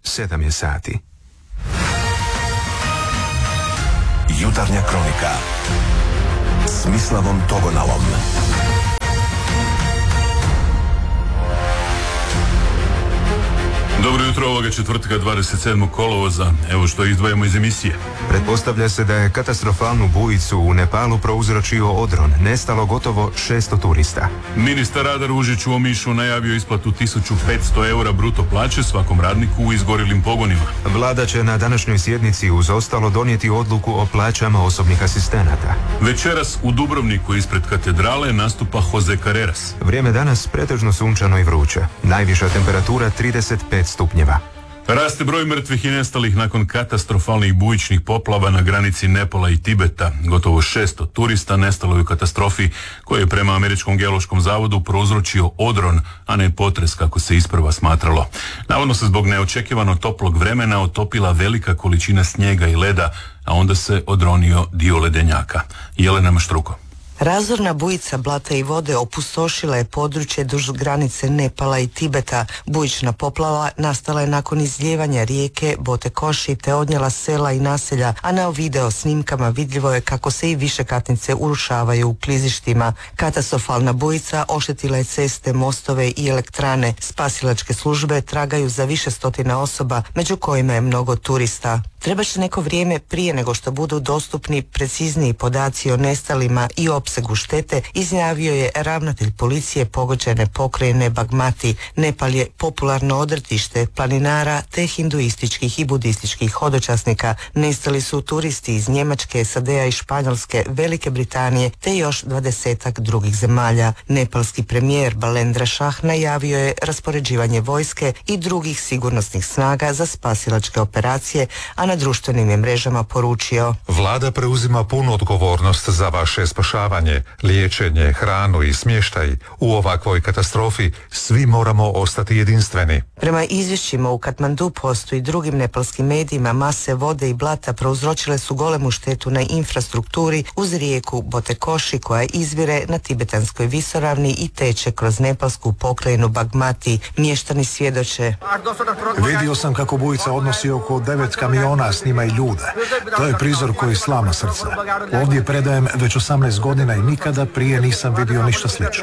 7 je sati. Jutarnja kronika s Mislavom Togonalom. Dobro jutro ovoga četvrtka 27. kolovoza. Evo što izdvajamo iz emisije. Pretpostavlja se da je katastrofalnu bujicu u Nepalu prouzročio odron. Nestalo gotovo 600 turista. Ministar Rada Ružić u Omišu najavio isplatu 1500 eura bruto plaće svakom radniku u izgorilim pogonima. Vlada će na današnjoj sjednici uz ostalo donijeti odluku o plaćama osobnih asistenata. Večeras u Dubrovniku ispred katedrale nastupa Jose Carreras. Vrijeme danas pretežno sunčano i vruće. Najviša temperatura 35 stupnjeva. Raste broj mrtvih i nestalih nakon katastrofalnih bujičnih poplava na granici Nepala i Tibeta. Gotovo 600 turista nestalo je u katastrofi koje je prema Američkom geološkom zavodu prouzročio odron, a ne potres kako se isprva smatralo. Navodno se zbog neočekivano toplog vremena otopila velika količina snijega i leda, a onda se odronio dio ledenjaka. Jelena Maštruko. Razorna bujica blata i vode opustošila je područje duž granice Nepala i Tibeta. Bujična poplava nastala je nakon izlijevanja rijeke Botekoši te odnijela sela i naselja, a na video snimkama vidljivo je kako se i višekatnice urušavaju u klizištima. Katastrofalna bujica oštetila je ceste, mostove i elektrane. Spasilačke službe tragaju za više stotina osoba, među kojima je mnogo turista. Treba će neko vrijeme prije nego što budu dostupni precizniji podaci o nestalima i opsegu štete, izjavio je ravnatelj policije pogođene pokrajine Bagmati. Nepal je popularno odretište planinara te hinduističkih i budističkih hodočasnika. Nestali su turisti iz Njemačke, SAD-a i Španjolske, Velike Britanije te još 20-ak drugih zemalja. Nepalski premijer Balendra Shah najavio je raspoređivanje vojske i drugih sigurnosnih snaga za spasilačke operacije, a na društvenim je mrežama poručio: Vlada preuzima punu odgovornost za vaše spašavanje, liječenje, hranu i smještaj. U ovakvoj katastrofi svi moramo ostati jedinstveni. Prema izvješćima u Katmandu-Postu i drugim nepalskim medijima, mase vode i blata prouzročile su golemu štetu na infrastrukturi uz rijeku Botekoši koja izvire na tibetanskoj visoravni i teče kroz nepalsku pokrajinu Bagmati. Mještani svjedoče: Vidio sam kako bujica odnosi oko 9 kamiona, snima i ljude. To je prizor koji slama srce. Ovdje predajem već 18 godina i nikada prije nisam vidio ništa slično.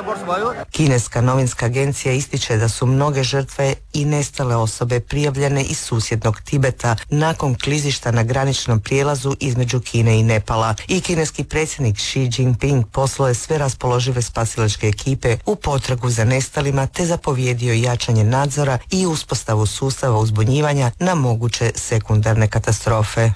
Kineska novinska agencija ističe da su mnoge žrtve i nestale osobe prijavljene iz susjednog Tibeta nakon klizišta na graničnom prijelazu između Kine i Nepala. I kineski predsjednik Xi Jinping poslao je sve raspoložive spasilačke ekipe u potragu za nestalima te zapovjedio jačanje nadzora i uspostavu sustava uzbunjivanja na moguće sekundarne katastrofe.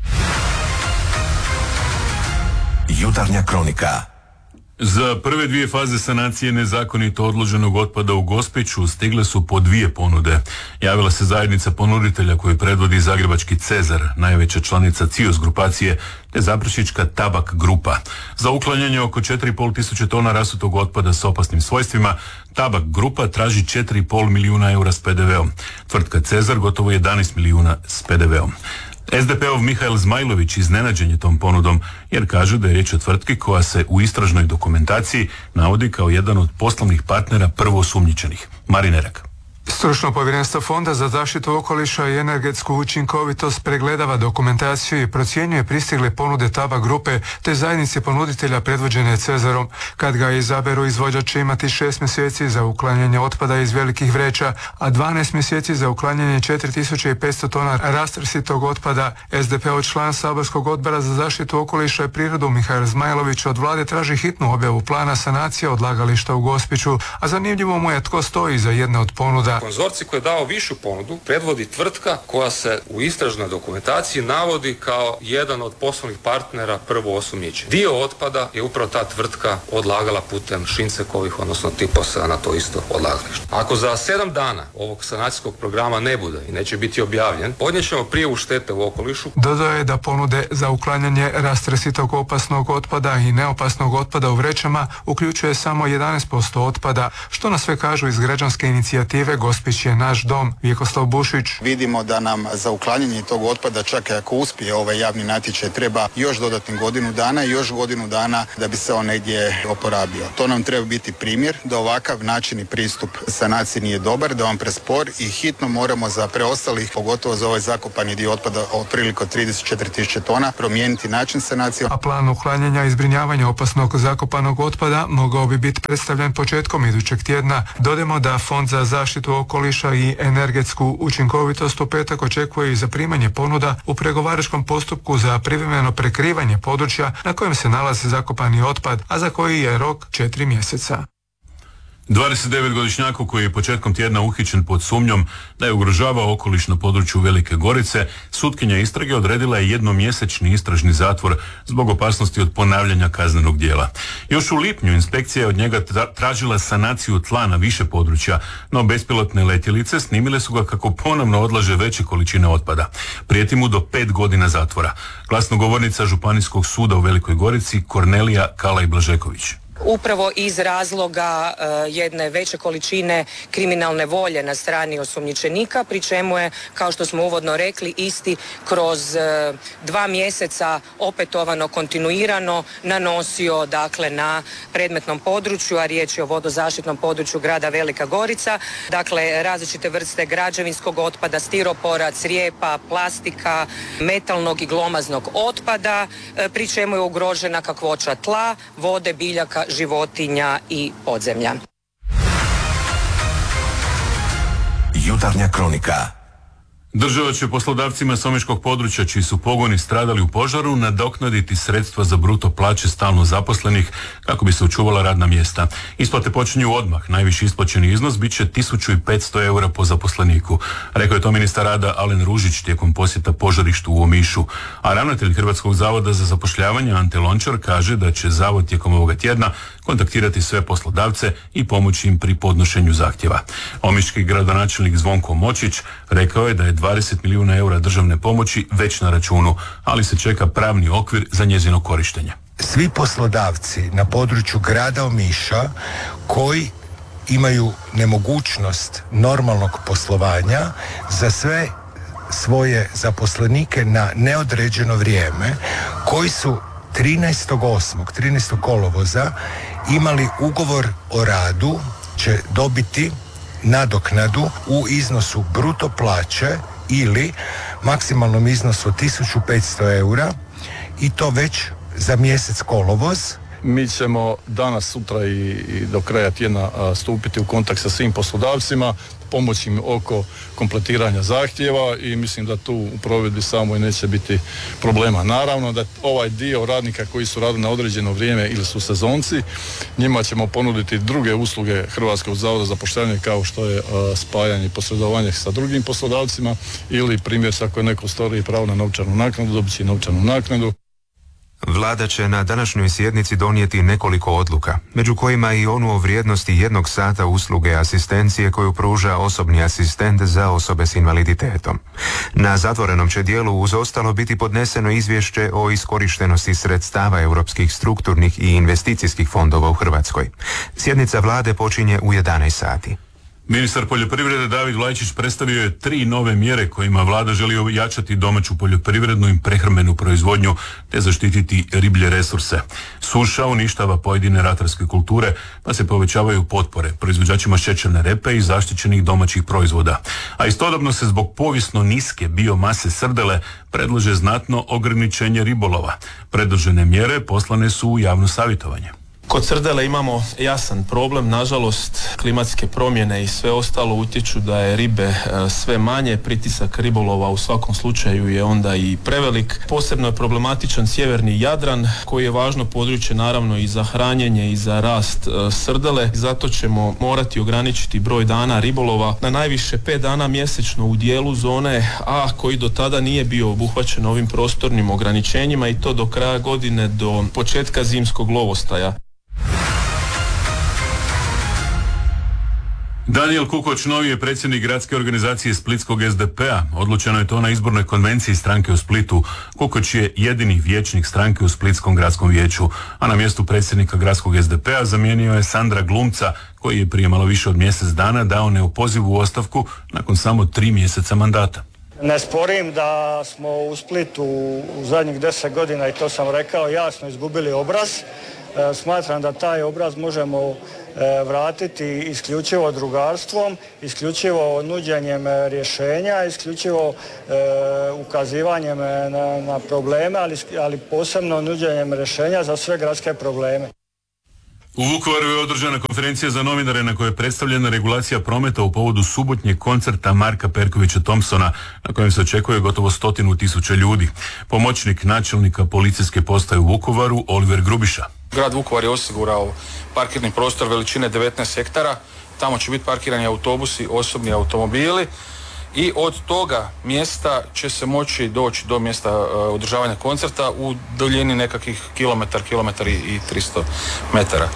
Jutarnja kronika. Za prve dvije faze sanacije nezakonito odloženog otpada u Gospiću stigle su po 2 ponude. Javila se zajednica ponuditelja koju predvodi zagrebački Cezar, najveća članica CIOS grupacije, te zaprešička Tabak grupa. Za uklanjanje oko 4.500 tona rasutog otpada s opasnim svojstvima, Tabak grupa traži 4,5 milijuna eura s PDV-om. Tvrtka Cezar gotovo 11 milijuna s PDV-om. SDP-ov Mihael Zmajlović iznenađen je tom ponudom jer kaže da je riječ o tvrtki koja se u istražnoj dokumentaciji navodi kao jedan od poslovnih partnera prvoosumnjičenih. Marin Erak. Stručno povjerenstvo Fonda za zaštitu okoliša i energetsku učinkovitost pregledava dokumentaciju i procjenjuje pristigle ponude Tabak grupe te zajednice ponuditelja predvođene Cezarom. Kad ga izaberu, izvođač će imati 6 mjeseci za uklanjanje otpada iz velikih vreća, a 12 mjeseci za uklanjanje 4500 tona rastrsitog otpada. SDP-ov član saborskog odbora za zaštitu okoliša i prirodu Mihael Zmajlović od vlade traži hitnu objavu plana sanacije odlagališta u Gospiću, a zanimljivo mu je tko stoji za jedne od ponuda. Konzorcij koji je dao višu ponudu predvodi tvrtka koja se u istražnoj dokumentaciji navodi kao jedan od poslovnih partnera prvoosumnjičenih. Dio otpada je upravo ta tvrtka odlagala putem Šincekovih, odnosno Tiposa na to isto odlagalište. Ako za 7 dana ovog sanacijskog programa ne bude i neće biti objavljen, podnijet ćemo prijavu štete u okolišu. Dodao je da ponude za uklanjanje rastresitog opasnog otpada i neopasnog otpada u vrećama uključuje samo 11% otpada, što na sve kažu iz građanske inicijative Gospić je naš dom. Vjekoslav Bušić. Vidimo da nam za uklanjanje tog otpada, čak i ako uspije ovaj javni natječaj, treba još dodatnih godinu dana i još godinu dana da bi se on negdje oporavio. To nam treba biti primjer da ovakav način i pristup sanaciji nije dobar, da on prespor i hitno moramo za preostalih, pogotovo za ovaj zakopani dio otpada otprilike 34.000 tona, promijeniti način sanacije. A plan uklanjanja i zbrinjavanja opasnog zakopanog otpada mogao bi biti predstavljen početkom idućeg tjedna. Dodajmo da Fond za zaštitu okoliša i energetsku učinkovitost u petak očekuje i zaprimanje ponuda u pregovaračkom postupku za privremeno prekrivanje područja na kojem se nalazi zakopani otpad, a za koji je rok 4 mjeseca. 29-godišnjaku koji je početkom tjedna uhićen pod sumnjom da je ugrožavao okoliš na području Velike Gorice, sutkinja istrage odredila je jednomjesečni istražni zatvor zbog opasnosti od ponavljanja kaznenog djela. Još u lipnju inspekcija je od njega tražila sanaciju tla na više područja, no bespilotne letjelice snimile su ga kako ponovno odlaže veće količine otpada. Prijeti mu do 5 godina zatvora. Glasnogovornica Županijskog suda u Velikoj Gorici Kornelija Kalaj-Blažeković. Upravo iz razloga jedne veće količine kriminalne volje na strani osumnjičenika, pri čemu je, kao što smo uvodno rekli, isti kroz 2 mjeseca opetovano, kontinuirano nanosio dakle na predmetnom području, a riječ je o vodozaštitnom području grada Velika Gorica, dakle različite vrste građevinskog otpada, stiropora, crijepa, plastika, metalnog i glomaznog otpada, pri čemu je ugrožena kakvoća tla, vode, biljaka, životinja i podzemlja. Jutarnja kronika. Država će poslodavcima s omiškog područja čiji su pogoni stradali u požaru nadoknaditi sredstva za bruto plaće stalno zaposlenih kako bi se očuvala radna mjesta. Isplate počinju odmah. Najviši isplaćeni iznos bit će 1500 eura po zaposleniku. Rekao je to ministar rada Alen Ružić tijekom posjeta požarištu u Omišu. A ravnatelj Hrvatskog zavoda za zapošljavanje Ante Lončar kaže da će zavod tijekom ovoga tjedna kontaktirati sve poslodavce i pomoći im pri podnošenju zahtjeva. Omiški gradonačelnik Zvonko Močić rekao je da je 20 milijuna eura državne pomoći već na računu, ali se čeka pravni okvir za njezino korištenje. Svi poslodavci na području grada Omiša koji imaju nemogućnost normalnog poslovanja za sve svoje zaposlenike na neodređeno vrijeme, koji su 13. kolovoza imali ugovor o radu, će dobiti nadoknadu u iznosu bruto plaće ili maksimalnom iznosu 1500 eura i to već za mjesec kolovoz. Mi ćemo danas, sutra i do kraja tjedna stupiti u kontakt sa svim poslodavcima, pomoći im oko kompletiranja zahtjeva i mislim da tu u provedbi samoj neće biti problema. Naravno da ovaj dio radnika koji su radili na određeno vrijeme ili su sezonci, njima ćemo ponuditi druge usluge Hrvatskog zavoda za zapošljavanje kao što je spajanje i posredovanje sa drugim poslodavcima ili primjer ako je neko ostvaruje pravo na novčanu naknadu, dobit će novčanu naknadu. Vlada će na današnjoj sjednici donijeti nekoliko odluka, među kojima i onu o vrijednosti 1 sata usluge asistencije koju pruža osobni asistent za osobe s invaliditetom. Na zatvorenom će dijelu uz ostalo biti podneseno izvješće o iskorištenosti sredstava europskih strukturnih i investicijskih fondova u Hrvatskoj. Sjednica vlade počinje u 11 sati. Ministar poljoprivrede David Vlajčić predstavio je 3 nove mjere kojima vlada želi ojačati domaću poljoprivrednu i prehrambenu proizvodnju te zaštititi riblje resurse. Suša uništava pojedine ratarske kulture pa se povećavaju potpore proizvođačima šećerne repe i zaštićenih domaćih proizvoda. A istodobno se zbog povijesno niske biomase srdele predlaže znatno ograničenje ribolova. Predložene mjere poslane su u javno savjetovanje. Kod srdele imamo jasan problem, nažalost klimatske promjene i sve ostalo utječu da je ribe sve manje, pritisak ribolova u svakom slučaju je onda i prevelik. Posebno je problematičan sjeverni Jadran koji je važno područje naravno i za hranjenje i za rast srdele. Zato ćemo morati ograničiti broj dana ribolova na najviše 5 dana mjesečno u dijelu zone A koji do tada nije bio obuhvaćen ovim prostornim ograničenjima i to do kraja godine, do početka zimskog lovostaja. Danijel Kukoč novi je predsjednik gradske organizacije Splitskog SDP-a. Odlučeno je to na izbornoj konvenciji stranke u Splitu. Kukoč je jedini vijećnik stranke u Splitskom gradskom vijeću, a na mjestu predsjednika gradskog SDP-a zamijenio je Sandra Glumca, koji je prije malo više od mjesec dana dao neopozivu ostavku nakon samo 3 mjeseca mandata. Ne sporim da smo u Splitu u zadnjih 10 godina, i to sam rekao, jasno izgubili obraz. Smatram da taj obraz možemo vratiti isključivo drugarstvom, isključivo nuđenjem rješenja, isključivo ukazivanjem na probleme, ali posebno nuđenjem rješenja za sve gradske probleme. U Vukovaru je održana konferencija za novinare na kojoj je predstavljena regulacija prometa u povodu subotnjeg koncerta Marka Perkovića Thompsona, na kojem se očekuje gotovo 100.000 ljudi. Pomoćnik načelnika policijske postaje u Vukovaru, Oliver Grubiša. Grad Vukovar je osigurao parkirni prostor veličine 19 hektara. Tamo će biti parkirani autobusi, osobni automobili i od toga mjesta će se moći doći do mjesta održavanja koncerta u duljini nekakvih kilometar i 300 metara.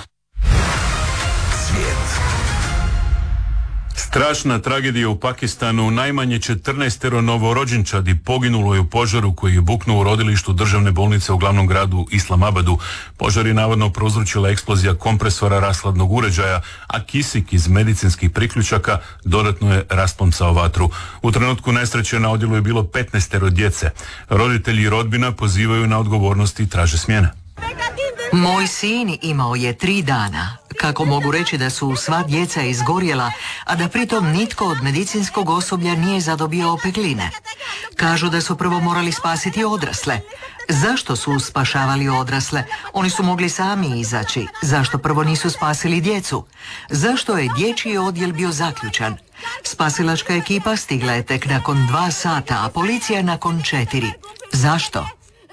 Strašna tragedija u Pakistanu. Najmanje 14 novorođenčadi poginulo je u požaru koji je buknuo u rodilištu državne bolnice u glavnom gradu Islamabadu. Požar je navodno prouzročila eksplozija kompresora rashladnog uređaja, a kisik iz medicinskih priključaka dodatno je rasplamsao vatru. U trenutku nesreće na odjelu je bilo 15 djece. Roditelji i rodbina pozivaju na odgovornost i traže smjene. Moj sin imao je 3 dana. Kako mogu reći da su sva djeca izgorjela, a da pritom nitko od medicinskog osoblja nije zadobio opekline? Kažu da su prvo morali spasiti odrasle. Zašto su spašavali odrasle? Oni su mogli sami izaći. Zašto prvo nisu spasili djecu? Zašto je dječji odjel bio zaključan? Spasilačka ekipa stigla je tek nakon 2 sata, a policija nakon 4. Zašto?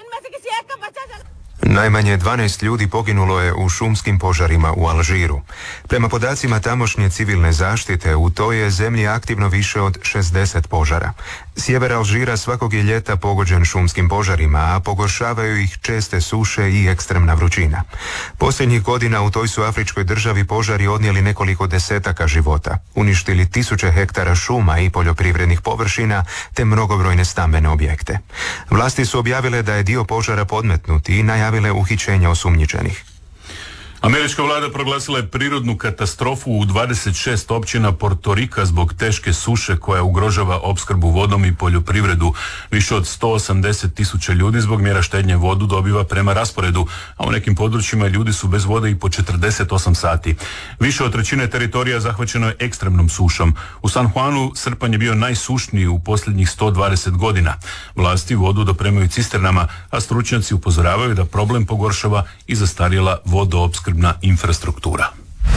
Najmanje 12 ljudi poginulo je u šumskim požarima u Alžiru. Prema podacima tamošnje civilne zaštite, u toj je zemlji aktivno više od 60 požara. Sjever Alžira svakog je ljeta pogođen šumskim požarima, a pogoršavaju ih česte suše i ekstremna vrućina. Posljednjih godina u toj su afričkoj državi požari odnijeli nekoliko desetaka života, uništili 1000 hektara šuma i poljoprivrednih površina te mnogobrojne stambene objekte. Vlasti su objavile da je dio požara podmetnut i najavile uhićenja osumnjičenih. Američka vlada proglasila je prirodnu katastrofu u 26 općina Portorika zbog teške suše koja ugrožava opskrbu vodom i poljoprivredu. Više od 180.000 ljudi zbog mjera štednje vodu dobiva prema rasporedu, a u nekim područjima ljudi su bez vode i po 48 sati. Više od trećine teritorija zahvaćeno je ekstremnom sušom. U San Juanu srpanj je bio najsušniji u posljednjih 120 godina. Vlasti vodu dopremaju cisternama, a stručnjaci upozoravaju da problem pogoršava i zastarjela vodoopskrbna infrastruktura.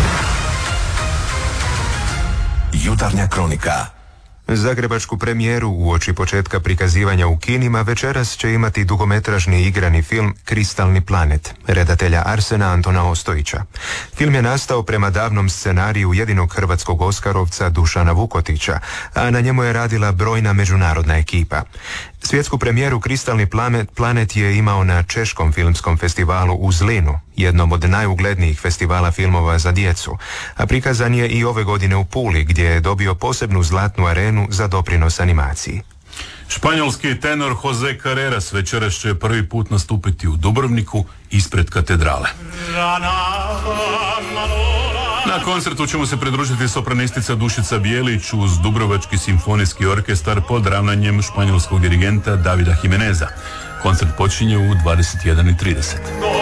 Jutarnja kronika. Zagrebačku premijeru uoči početka prikazivanja u kinima večeras će imati dugometražni igrani film Kristalni planet, redatelja Arsena Antona Ostojića. Film je nastao prema davnom scenariju jedinog hrvatskog oskarovca Dušana Vukotića, a na njemu je radila brojna međunarodna ekipa. Svjetsku premijeru Kristalni planet je imao na Češkom filmskom festivalu u Zlinu, jednom od najuglednijih festivala filmova za djecu, a prikazan je i ove godine u Puli, gdje je dobio posebnu zlatnu arenu za doprinos animaciji. Španjolski tenor Jose Carreras večeras će prvi put nastupiti u Dubrovniku ispred katedrale. Na koncertu ćemo se pridružiti sopranistica Dušica Bijelić uz Dubrovački simfonijski orkestar pod ravnanjem španjolskog dirigenta Davida Jimeneza. Koncert počinje u 21:30.